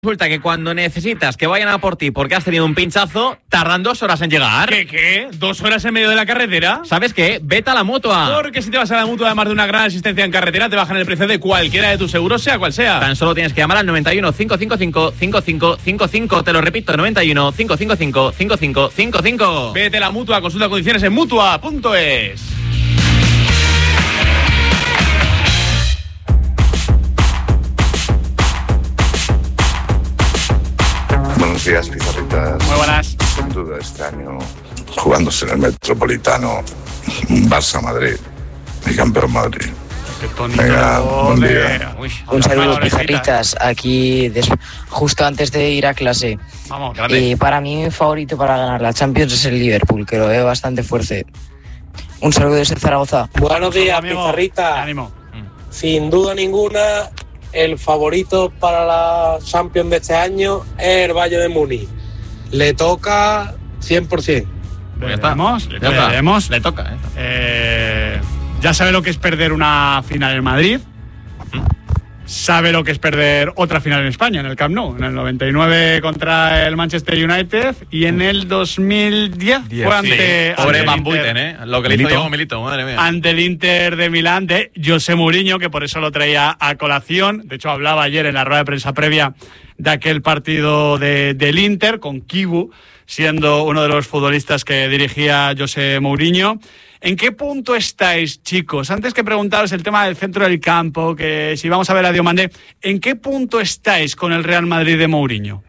Resulta que cuando necesitas que vayan a por ti porque has tenido un pinchazo, tardan 2 horas en llegar. ¿Qué? ¿2 horas en medio de la carretera? ¿Sabes qué? Vete a la Mutua. Porque si te vas a la Mutua, además de una gran asistencia en carretera, te bajan el precio de cualquiera de tus seguros, sea cual sea. Tan solo tienes que llamar al 91 555 5555. Te lo repito, 91 555 5555. Vete a la Mutua, consulta condiciones en mutua.es. Buenos días, Pizarritas. Muy buenas. Sin duda, este año, jugándose en el Metropolitano, Barça-Madrid, mi campeón Madrid. Venga, buen día. Un saludo, Pizarritas, aquí justo antes de ir a clase. Vamos, grande. Para mí, mi favorito para ganar la Champions es el Liverpool, que lo veo bastante fuerte. Un saludo desde Zaragoza. Buenos días, amigo. Pizarritas. Ánimo. Sin duda ninguna, el favorito para la Champions de este año es el Bayern de Múnich. Le toca 100%. Pues ya está. Veremos. Le toca. Ya sabe lo que es perder una final en Madrid. Sabe lo que es perder otra final en España, en el Camp Nou. En el 99 contra el Manchester United y en el 2010 fue ante Pobre el Van Inter. Buiten, Lo que le hizo Diego Milito, madre mía. Ante el Inter de Milán de José Mourinho, que por eso lo traía a colación. De hecho, hablaba ayer en la rueda de prensa previa de aquel partido del Inter, con Kibu siendo uno de los futbolistas que dirigía José Mourinho. ¿En qué punto estáis, chicos? Antes que preguntaros el tema del centro del campo, que si vamos a ver a Diomandé, ¿en qué punto estáis con el Real Madrid de Mourinho?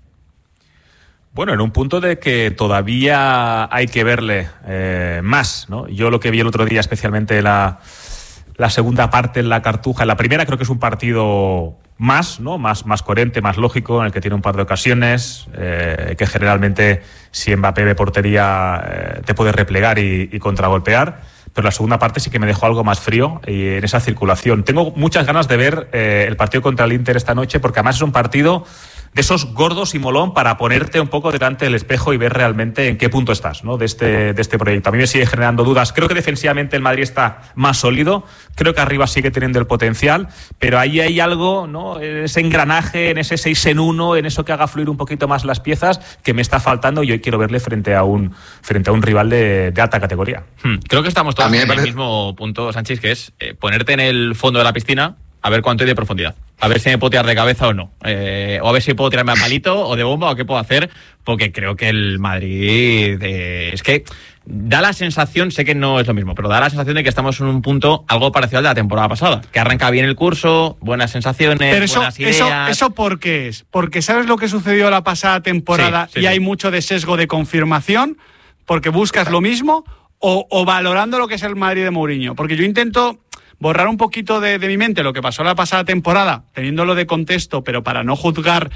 Bueno, en un punto de que todavía hay que verle más, ¿no? Yo lo que vi el otro día, especialmente la segunda parte en la Cartuja, la primera creo que es un partido más, ¿no? Más coherente, más lógico, en el que tiene un par de ocasiones, que generalmente si Mbappé ve portería te puede replegar y contragolpear, pero la segunda parte sí que me dejó algo más frío y en esa circulación. Tengo muchas ganas de ver el partido contra el Inter esta noche, porque además es un partido de esos gordos y molón para ponerte un poco delante del espejo y ver realmente en qué punto estás, ¿no? de este proyecto. A mí me sigue generando dudas. Creo que defensivamente el Madrid está más sólido, creo que arriba sigue teniendo el potencial, pero ahí hay algo, ¿no? Ese engranaje, en ese 6 en 1, en eso que haga fluir un poquito más las piezas, que me está faltando y hoy quiero verle frente a un rival de alta categoría. Creo que estamos todos en el mismo punto, Sánchez, que es ponerte en el fondo de la piscina a ver cuánto hay de profundidad. A ver si me puedo tirar de cabeza o no. O a ver si puedo tirarme a palito o de bomba o qué puedo hacer. Porque creo que el Madrid... es que da la sensación, sé que no es lo mismo, pero da la sensación de que estamos en un punto algo parecido al de la temporada pasada. Que arranca bien el curso, buenas sensaciones, pero buenas ideas... ¿Eso por qué es? Porque ¿sabes lo que sucedió la pasada temporada y hay mucho de sesgo de confirmación? Porque buscas lo mismo o valorando lo que es el Madrid de Mourinho. Porque yo intento borrar un poquito de mi mente lo que pasó la pasada temporada, teniéndolo de contexto, pero para no juzgar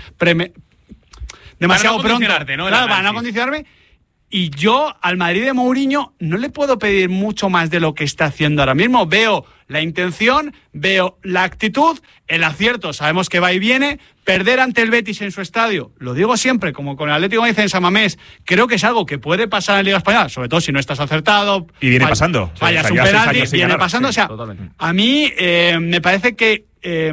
demasiado pronto. ¿no? Claro, para no condicionarme. Y yo al Madrid de Mourinho no le puedo pedir mucho más de lo que está haciendo ahora mismo. Veo la intención, veo la actitud, el acierto, sabemos que va y viene. Perder ante el Betis en su estadio, lo digo siempre, como con el Atlético de Madrid en San Mamés, creo que es algo que puede pasar en Liga Española, sobre todo si no estás acertado. Y viene pasando. Fallas un penalti, viene pasando. O sea, totalmente. A mí me parece que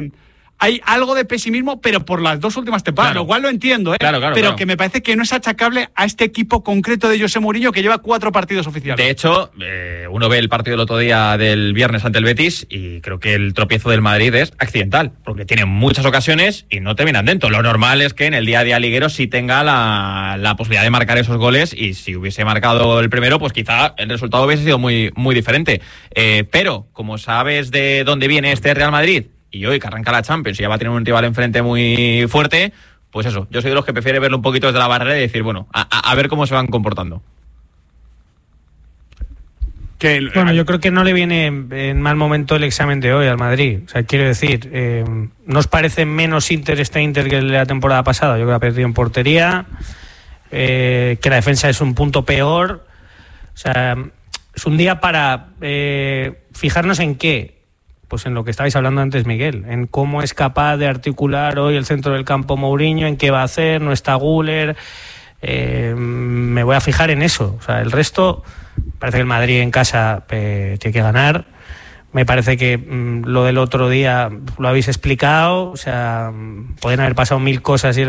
hay algo de pesimismo, pero por las dos últimas temporadas, lo cual lo entiendo, pero que me parece que no es achacable a este equipo concreto de José Mourinho que lleva 4 partidos oficiales. De hecho, uno ve el partido del otro día del viernes ante el Betis y creo que el tropiezo del Madrid es accidental, porque tiene muchas ocasiones y no terminan dentro. Lo normal es que en el día a día liguero sí tenga la posibilidad de marcar esos goles, y si hubiese marcado el primero, pues quizá el resultado hubiese sido muy, muy diferente. Pero, como sabes de dónde viene este Real Madrid, y hoy que arranca la Champions y ya va a tener un rival enfrente muy fuerte, pues eso, yo soy de los que prefiere verlo un poquito desde la barrera y decir, bueno, a ver cómo se van comportando. Bueno, yo creo que no le viene en mal momento el examen de hoy al Madrid. O sea, quiero decir, ¿no os parece menos Inter que el de la temporada pasada? Yo creo que ha perdido en portería, que la defensa es un punto peor. O sea, es un día para fijarnos en qué. Pues en lo que estabais hablando antes, Miguel, en cómo es capaz de articular hoy el centro del campo Mourinho, en qué va a hacer, no está Güler. Me voy a fijar en eso. O sea, el resto, parece que el Madrid en casa tiene que ganar. Me parece que lo del otro día lo habéis explicado, o sea, pueden haber pasado 1000 cosas y